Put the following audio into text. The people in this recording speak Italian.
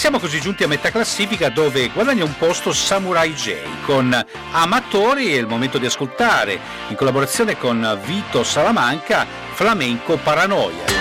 siamo così giunti a metà classifica, dove guadagna un posto Samurai J con Amatori. È il momento di ascoltare, in collaborazione con Vito Salamanca, Flamenco Paranoia.